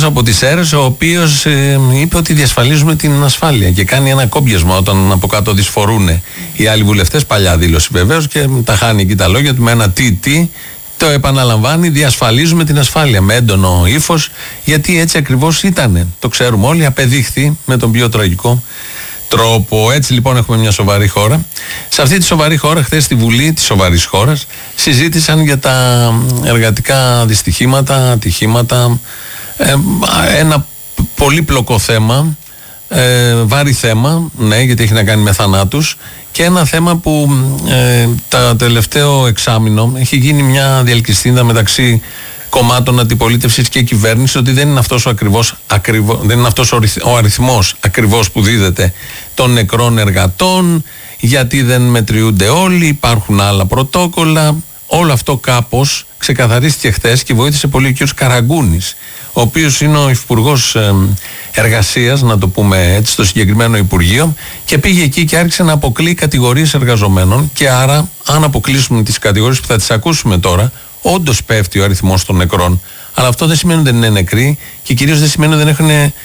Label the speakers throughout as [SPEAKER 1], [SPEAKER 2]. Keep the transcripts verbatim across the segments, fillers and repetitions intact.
[SPEAKER 1] από τις Σέρρες, ο οποίος ε, είπε ότι διασφαλίζουμε την ασφάλεια και κάνει ένα κόμπιασμα όταν από κάτω δυσφορούν οι άλλοι βουλευτές. Παλιά δήλωση βεβαίως, και τα χάνει εκεί τα λόγια του με ένα τι τι. Το επαναλαμβάνει, διασφαλίζουμε την ασφάλεια με έντονο ύφος, γιατί έτσι ακριβώς ήτανε. Το ξέρουμε όλοι, απεδείχθη με τον πιο τραγικό τρόπο. Έτσι λοιπόν έχουμε μια σοβαρή χώρα. Σε αυτή τη σοβαρή χώρα, χθες στη Βουλή της σοβαρής χώρας, συζήτησαν για τα εργατικά δυστυχήματα, ατυχήματα, ε, ένα πολύπλοκο θέμα, ε, βάρη θέμα, ναι, γιατί έχει να κάνει με θανάτους, και ένα θέμα που ε, τα τελευταίο εξάμηνο έχει γίνει μια διελκυστίνδα μεταξύ κομμάτων αντιπολίτευσης και κυβέρνησης, ότι δεν είναι αυτός ο, ακριβώς, ακριβώς, δεν είναι αυτός ο, ο αριθμός ακριβώς που δίδεται των νεκρών εργατών, γιατί δεν μετριούνται όλοι, υπάρχουν άλλα πρωτόκολλα. Όλο αυτό κάπως ξεκαθαρίστηκε χθες και βοήθησε πολύ ο κ. Καραγκούνης, ο οποίος είναι ο Υπουργός Εργασίας, να το πούμε έτσι, στο συγκεκριμένο Υπουργείο, και πήγε εκεί και άρχισε να αποκλεί κατηγορίες εργαζομένων. Και άρα, αν αποκλείσουμε τις κατηγορίες που θα τις ακούσουμε τώρα, όντως πέφτει ο αριθμός των νεκρών. Αλλά αυτό δεν σημαίνει ότι δεν είναι νεκροί, και κυρίως δεν σημαίνει ότι δεν έχουν, ε,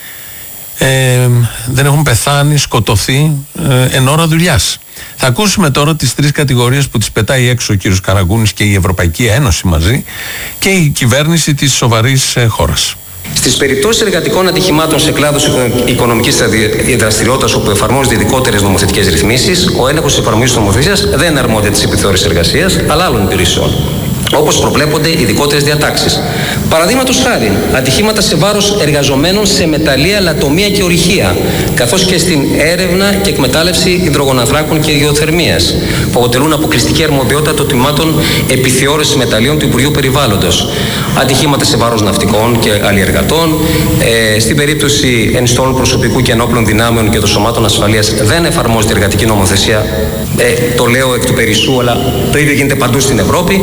[SPEAKER 1] δεν έχουν πεθάνει, σκοτωθεί ε, εν ώρα δουλειάς. Θα ακούσουμε τώρα τις τρεις κατηγορίες που τις πετάει έξω ο κύριος Καραγκούνης και η Ευρωπαϊκή Ένωση μαζί και η κυβέρνηση της σοβαρής ε, χώρας.
[SPEAKER 2] Στις περιπτώσεις εργατικών ατυχημάτων σε κλάδους οικονομικής δραστηριότητας όπου εφαρμόζονται ειδικότερες νομοθετικές ρυθμίσεις, ο έλεγχος της εφαρμογής της νομοθεσίας δεν είναι αρμόδια της επιθεώρησης εργασίας, αλλά άλλων υπηρεσιών, όπως προβλέπονται ειδικότερες διατάξεις. Παραδείγματος χάρη, ατυχήματα σε βάρος εργαζομένων σε μεταλλεία, λατομεία και ορυχεία, καθώς και στην έρευνα και εκμετάλλευση υδρογοναθράκων και γεωθερμίας, που αποτελούν αποκλειστική αρμοδιότητα των τμήματων επιθεώρησης μεταλλείων του Υπουργείου Περιβάλλοντος. Ατυχήματα σε βάρος ναυτικών και αλλιεργατών. Ε, στην περίπτωση ενστόλων προσωπικού και ενόπλων δυνάμεων και των σωμάτων ασφαλείας δεν εφαρμόζεται εργατική νομοθεσία. Ε, το λέω εκ του περισσού, αλλά το ίδιο γίνεται παντού στην Ευρώπη.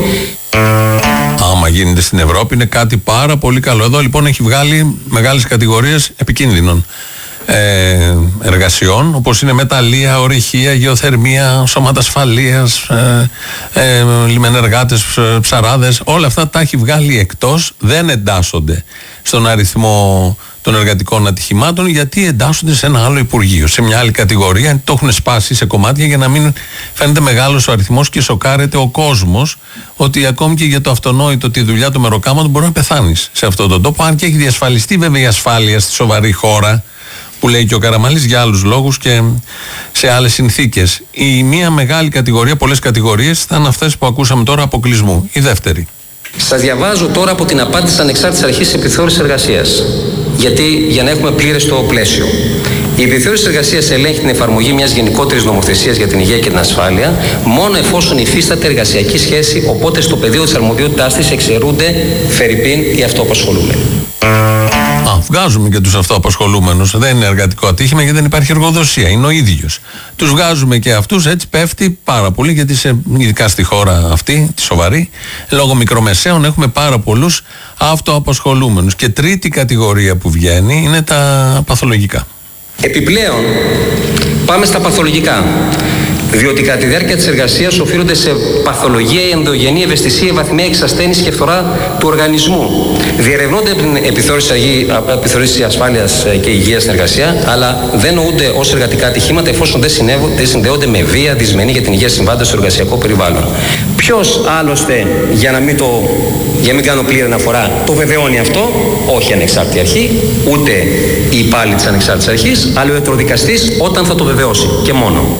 [SPEAKER 1] Άμα γίνεται στην Ευρώπη είναι κάτι πάρα πολύ καλό. Εδώ λοιπόν έχει βγάλει μεγάλες κατηγορίες επικίνδυνων ε, εργασιών, όπως είναι μεταλλεία, ορυχεία, γεωθερμία, σώματα ασφαλείας, ε, ε, λιμενεργάτες, ψαράδες. Όλα αυτά τα έχει βγάλει εκτός, δεν εντάσσονται στον αριθμό των εργατικών ατυχημάτων, γιατί εντάσσονται σε ένα άλλο Υπουργείο, σε μια άλλη κατηγορία. Το έχουν σπάσει σε κομμάτια για να μην φαίνεται μεγάλος ο αριθμός και σοκάρεται ο κόσμος ότι ακόμη και για το αυτονόητο τη δουλειά του μεροκάματο μπορεί να πεθάνεις σε αυτόν τον τόπο, αν και έχει διασφαλιστεί βέβαια η ασφάλεια στη σοβαρή χώρα, που λέει και ο Καραμανλής, για άλλους λόγους και σε άλλες συνθήκες. Η μία μεγάλη κατηγορία, πολλές κατηγορίες, θα είναι αυτές που ακούσαμε τώρα, αποκλεισμού. Η δεύτερη.
[SPEAKER 2] Σας διαβάζω τώρα από την απάντηση της Ανεξάρτητης Αρχής Επιθεώρησης Εργασίας. Γιατί, για να έχουμε πλήρες το πλαίσιο. Η επιθεώρηση εργασίας ελέγχει την εφαρμογή μιας γενικότερης νομοθεσίας για την υγεία και την ασφάλεια, μόνο εφόσον υφίσταται εργασιακή σχέση, οπότε στο πεδίο της αρμοδιότητάς της εξαιρούνται φερειπίν οι αυτοαπασχολούμενοι.
[SPEAKER 1] Α, βγάζουμε και τους αυτοαπασχολούμενους. Δεν είναι εργατικό ατύχημα γιατί δεν υπάρχει εργοδοσία. Είναι ο ίδιος. Τους βγάζουμε και αυτούς, έτσι πέφτει πάρα πολύ, γιατί σε, ειδικά στη χώρα αυτή, τη σοβαρή, λόγω μικρομεσαίων έχουμε πάρα πολλούς αυτοαπασχολούμενους. Και τρίτη κατηγορία που βγαίνει είναι τα παθολογικά.
[SPEAKER 2] Επιπλέον, πάμε στα παθολογικά. Διότι κατά τη διάρκεια της εργασίας οφείλονται σε παθολογία, η ενδογενή ευαισθησία, η βαθμία εξασθένηση και φθορά του οργανισμού. Διερευνώνται από την επιθεώρηση ασφάλειας και υγείας στην εργασία, αλλά δεν νοούνται ως εργατικά ατυχήματα εφόσον δεν, δεν συνδέονται με βία, δυσμενή για την υγεία συμβάντα στο εργασιακό περιβάλλον. Ποιος άλλωστε, για να μην, το, για να μην κάνω πλήρη αναφορά, το βεβαιώνει αυτό? Όχι η ανεξάρτητη αρχή, ούτε η υπάλληλοι της ανεξάρτητης αρχής, αλλά ο ιατροδικαστής όταν θα το βεβαιώσει και μόνο.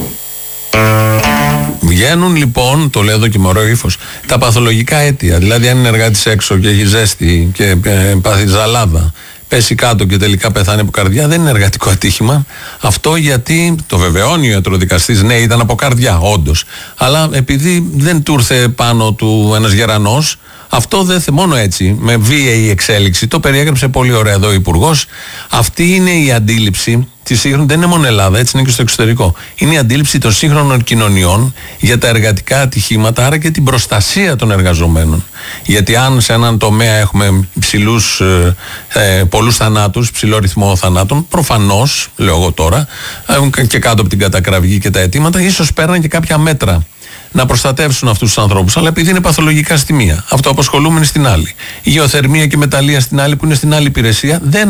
[SPEAKER 1] Βγαίνουν λοιπόν, το λέω εδώ και με ωραίο ύφος, τα παθολογικά αίτια. Δηλαδή, αν είναι εργάτης έξω και έχει ζέστη και ε, πάθει ζαλάδα, πέσει κάτω και τελικά πεθάνει από καρδιά, δεν είναι εργατικό ατύχημα. Αυτό γιατί το βεβαιώνει ο ιατροδικαστής, ναι, ήταν από καρδιά, όντως. Αλλά επειδή δεν του ήρθε πάνω του ένας γερανός, αυτό δεν θε, μόνο έτσι, με βίαιη εξέλιξη, το περιέγραψε πολύ ωραία εδώ ο Υπουργός. Αυτή είναι η αντίληψη της σύγχρονης, δεν είναι μόνο Ελλάδα, έτσι είναι και στο εξωτερικό. Είναι η αντίληψη των σύγχρονων κοινωνιών για τα εργατικά ατυχήματα, άρα και την προστασία των εργαζομένων. Γιατί αν σε έναν τομέα έχουμε υψηλούς, ε, πολλούς θανάτους, ψηλό ρυθμό θανάτων, προφανώς, λέω εγώ τώρα, ε, και κάτω από την κατακραυγή και τα αιτήματα, ίσως παίρναν και κάποια μέτρα να προστατεύσουν αυτούς τους ανθρώπους. Αλλά επειδή είναι παθολογικά στη μία, αυτοαπασχολούμενοι στην άλλη, η γεωθερμία και η μεταλλεία στην άλλη, που είναι στην άλλη υπηρεσία, δεν